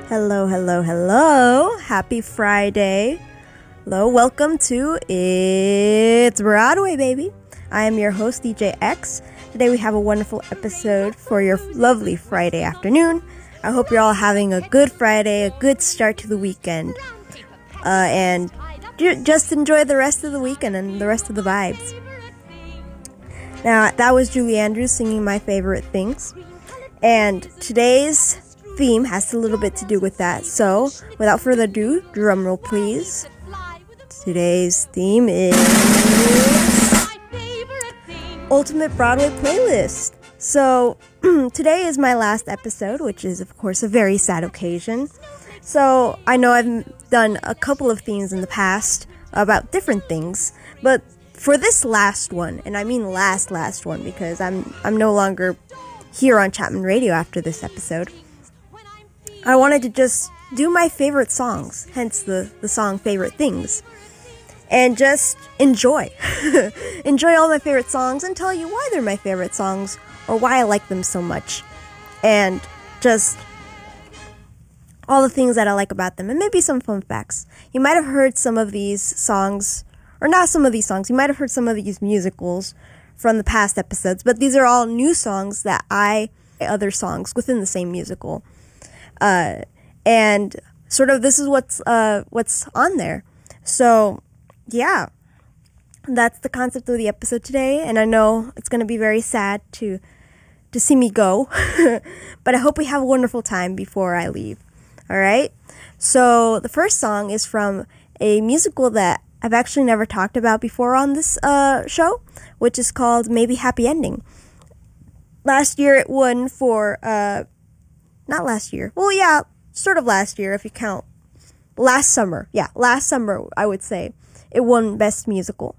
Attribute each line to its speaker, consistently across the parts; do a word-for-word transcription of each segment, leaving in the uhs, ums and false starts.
Speaker 1: Hello, hello, hello. Happy Friday. Hello, welcome to It's Broadway, baby. I am your host, D J X. Today we have a wonderful episode for your lovely Friday afternoon. I hope you're all having a good Friday, a good start to the weekend. Uh, and just enjoy the rest of the weekend and the rest of the vibes. Now, that was Julie Andrews singing My Favorite Things. And today's theme has a little bit to do with that. So, without further ado, drumroll please. Today's theme is Ultimate Broadway Playlist. So, today is my last episode, which is, of course, a very sad occasion. So, I know I've done a couple of themes in the past about different things, but for this last one, and I mean last, last one, because I'm I'm no longer here on Chapman Radio after this episode, I wanted to just do my favorite songs, hence the, the song Favorite Things, and just enjoy. Enjoy all my favorite songs and tell you why they're my favorite songs or why I like them so much. And just all the things that I like about them and maybe some fun facts. You might have heard some of these songs, or not some of these songs, you might have heard some of these musicals from the past episodes, but these are all new songs that I, other songs within the same musical. Uh, and sort of this is what's, uh, what's on there. So, yeah, that's the concept of the episode today. And I know it's going to be very sad to, to see me go, but I hope we have a wonderful time before I leave. All right. So the first song is from a musical that I've actually never talked about before on this, uh, show, which is called Maybe Happy Ending. Last year it won for, uh, Not last year. Well, yeah, sort of last year if you count. Last summer. Yeah, last summer, I would say. It won Best Musical.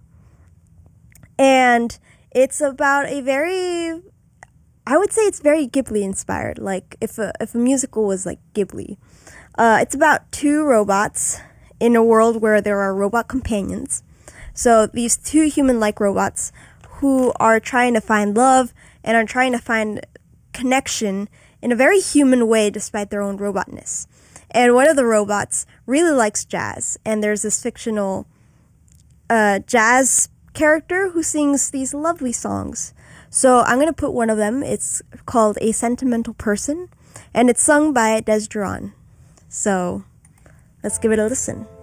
Speaker 1: And it's about a very, I would say it's very Ghibli inspired. Like, if a, if a musical was like Ghibli. Uh, it's about two robots in a world where there are robot companions. So, these two human-like robots who are trying to find love and are trying to find connection in a very human way despite their own robotness. And one of the robots really likes jazz, and there's this fictional uh, jazz character who sings these lovely songs. So I'm going to put one of them. It's called A Sentimental Person, and it's sung by Des Duran. So let's give it a listen.